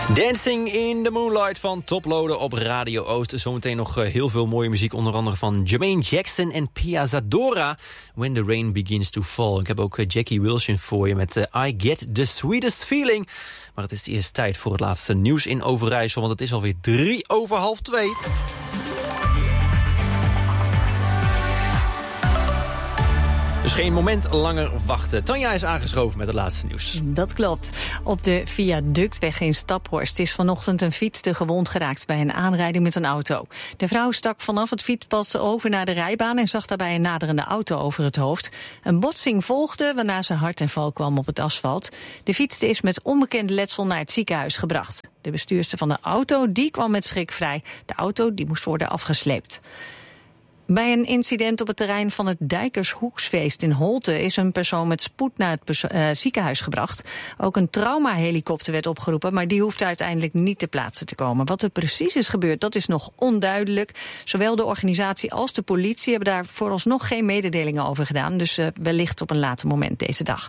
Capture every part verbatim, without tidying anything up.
Dancing in the Moonlight van Toploader op Radio Oost. Zometeen nog heel veel mooie muziek, onder andere van Jermaine Jackson en Pia Zadora. When the Rain Begins to Fall. Ik heb ook Jackie Wilson voor je met uh, I Get the Sweetest Feeling. Maar het is eerst tijd voor het laatste nieuws in Overijssel, want het is alweer drie over half twee. Dus geen moment langer wachten. Tanja is aangeschoven met het laatste nieuws. Dat klopt. Op de viaductweg in Staphorst is vanochtend een fietster gewond geraakt bij een aanrijding met een auto. De vrouw stak vanaf het fietspad over naar de rijbaan en zag daarbij een naderende auto over het hoofd. Een botsing volgde, waarna ze hard ten val kwam op het asfalt. De fietster is met onbekend letsel naar het ziekenhuis gebracht. De bestuurster van de auto die kwam met schrik vrij. De auto die moest worden afgesleept. Bij een incident op het terrein van het Dijkershoeksfeest in Holte is een persoon met spoed naar het perso- uh, ziekenhuis gebracht. Ook een traumahelikopter werd opgeroepen, maar die hoeft uiteindelijk niet ter plaatse te komen. Wat er precies is gebeurd, dat is nog onduidelijk. Zowel de organisatie als de politie hebben daar vooralsnog geen mededelingen over gedaan, dus uh, wellicht op een later moment deze dag.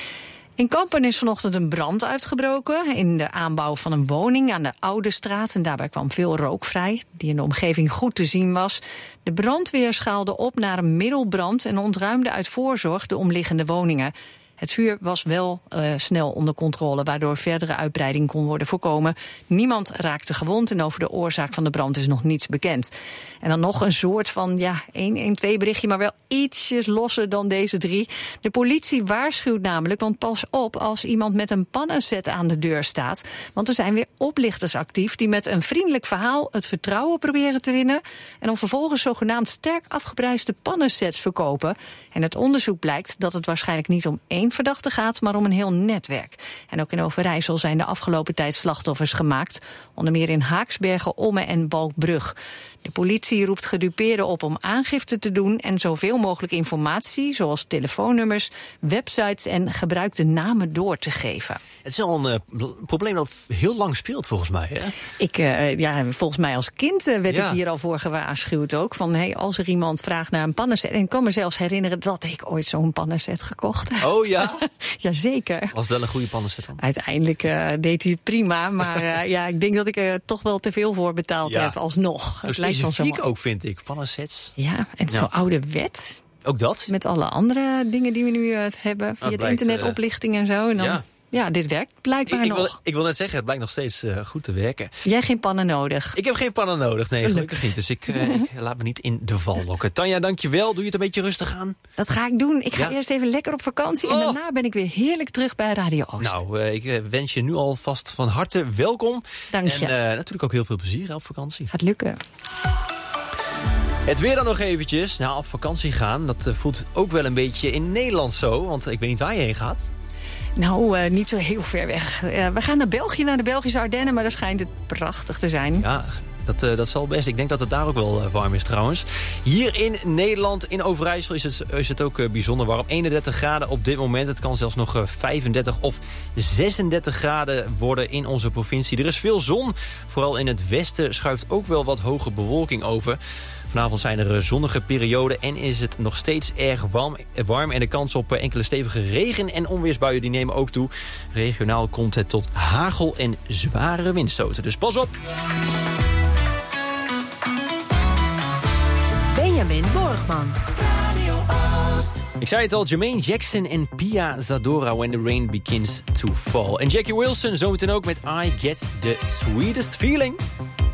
In Kampen is vanochtend een brand uitgebroken in de aanbouw van een woning aan de Oude Straat. En daarbij kwam veel rook vrij, die in de omgeving goed te zien was. De brandweer schaalde op naar een middelbrand en ontruimde uit voorzorg de omliggende woningen. Het vuur was wel uh, snel onder controle, waardoor verdere uitbreiding kon worden voorkomen. Niemand raakte gewond en over de oorzaak van de brand is nog niets bekend. En dan nog een soort van, ja, één één twee berichtje, maar wel ietsjes losser dan deze drie. De politie waarschuwt namelijk, want pas op als iemand met een pannenset aan de deur staat. Want er zijn weer oplichters actief die met een vriendelijk verhaal het vertrouwen proberen te winnen. En dan vervolgens zogenaamd sterk afgeprijsde pannensets verkopen. En het onderzoek blijkt dat het waarschijnlijk niet om één verdachte gaat, maar om een heel netwerk. En ook in Overijssel zijn de afgelopen tijd slachtoffers gemaakt. Onder meer in Haaksbergen, Omme en Balkbrug. De politie roept gedupeerden op om aangifte te doen en zoveel mogelijk informatie, zoals telefoonnummers, websites en gebruikte namen door te geven. Het is al een uh, probleem dat heel lang speelt volgens mij, hè? Ik, uh, ja, volgens mij als kind uh, werd ja. ik hier al voor gewaarschuwd ook. Van hey, als er iemand vraagt naar een pannenset. En ik kan me zelfs herinneren dat ik ooit zo'n pannenset gekocht heb. Oh ja? Jazeker. Was het wel een goede pannenset dan? Uiteindelijk uh, deed hij het prima. Maar uh, ja, ik denk dat ik er toch wel te veel voor betaald ja. heb alsnog. Het lijkt specifiek ook, vind ik, pannensets. Ja, en ja. zo'n oude wet. Ook dat? Met alle andere dingen die we nu uh, hebben. Via oh, het blijkt, internetoplichting uh, en zo. En dan, ja. ja, dit werkt blijkbaar ik, ik nog. Wil, ik wil net zeggen, het blijkt nog steeds uh, goed te werken. Jij hebt geen pannen nodig? Ik heb geen pannen nodig, nee, gelukkig niet. Dus ik, uh, ik laat me niet in de val lokken. Tanja, dankjewel. Doe je het een beetje rustig aan? Dat ga ik doen. Ik ga ja. eerst even lekker op vakantie. En oh. daarna ben ik weer heerlijk terug bij Radio Oost. Nou, uh, ik uh, wens je nu alvast van harte welkom. Dank je. En uh, natuurlijk ook heel veel plezier op vakantie. Gaat lukken. Het weer dan nog eventjes. Nou, op vakantie gaan, dat uh, voelt ook wel een beetje in Nederland zo. Want ik weet niet waar je heen gaat. Nou, uh, niet zo heel ver weg. Uh, we gaan naar België, naar de Belgische Ardennen, maar daar schijnt het prachtig te zijn. Ja, dat, uh, dat zal best. Ik denk dat het daar ook wel uh, warm is trouwens. Hier in Nederland, in Overijssel, is het, is het ook uh, bijzonder warm. eenendertig graden op dit moment. Het kan zelfs nog uh, vijfendertig of zesendertig graden worden in onze provincie. Er is veel zon. Vooral in het westen schuift ook wel wat hoge bewolking over. Vanavond zijn er zonnige perioden en is het nog steeds erg warm. warm en de kans op enkele stevige regen- en onweersbuien die nemen ook toe. Regionaal komt het tot hagel en zware windstoten. Dus pas op! Benjamin Borgman. Ik zei het al, Jermaine Jackson en Pia Zadora, When the Rain Begins to Fall. En Jackie Wilson zometeen ook met I Get the Sweetest Feeling.